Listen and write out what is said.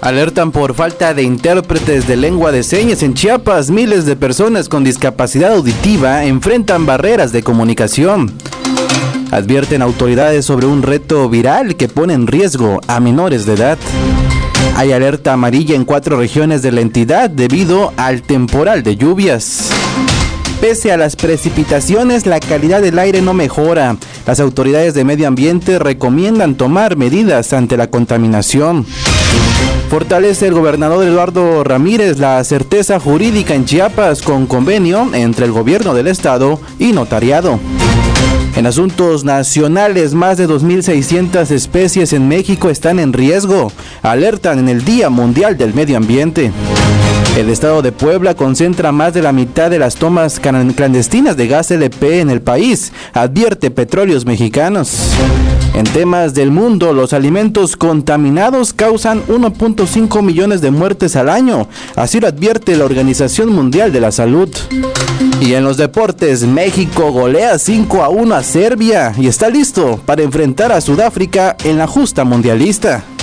Alertan por falta de intérpretes de lengua de señas en Chiapas. Miles de personas con discapacidad auditiva enfrentan barreras de comunicación. Advierten autoridades sobre un reto viral que pone en riesgo a menores de edad. Hay alerta amarilla en 4 regiones de la entidad debido al temporal de lluvias. Pese a las precipitaciones, la calidad del aire no mejora. Las autoridades de medio ambiente recomiendan tomar medidas ante la contaminación. Fortalece el gobernador Eduardo Ramírez la certeza jurídica en Chiapas con convenio entre el gobierno del estado y notariado. En asuntos nacionales, más de 2.600 especies en México están en riesgo. Alertan en el Día Mundial del Medio Ambiente. El estado de Puebla concentra más de la mitad de las tomas clandestinas de gas LP en el país, advierte Petróleos Mexicanos. En temas del mundo, los alimentos contaminados causan 1.5 millones de muertes al año, así lo advierte la Organización Mundial de la Salud. Y en los deportes, México golea 5-1 a Serbia y está listo para enfrentar a Sudáfrica en la justa mundialista.